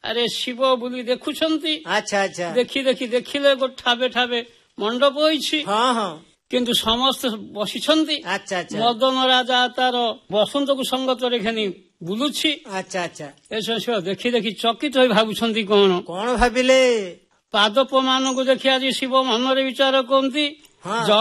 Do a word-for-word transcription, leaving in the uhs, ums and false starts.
ଆରେ ଶିବ ବୁଲି ଦେଖୁଛନ୍ତି। ଆଚ୍ଛା ଆଚ୍ଛା ଦେଖି ଦେଖି ଦେଖିଲେ ଗୋଟେ ଠାବେ ଠାବେ ମଣ୍ଡପ ହୋଇଛି, ହଁ ହଁ କିନ୍ତୁ ସମସ୍ତେ ବସିଛନ୍ତି। ଆଚ୍ଛା ଆଚ୍ଛା ମଦନ ରାଜା ତାର ବସନ୍ତକୁ ସଙ୍ଗତରେ ଘେନି ବୁଲୁଛି। ଆଚ୍ଛା ଆଚ୍ଛା ଏସବୁ ଶିବ ଦେଖି ଦେଖି ଚକିତ ହୋଇ ଭାବୁଛନ୍ତି କଣ କଣ ଭାବିଲେ? ପାଦପ ମାନଙ୍କୁ ଦେଖି ଆଜି ଶିବ ମନରେ ବିଚାର କରନ୍ତି, ହଁ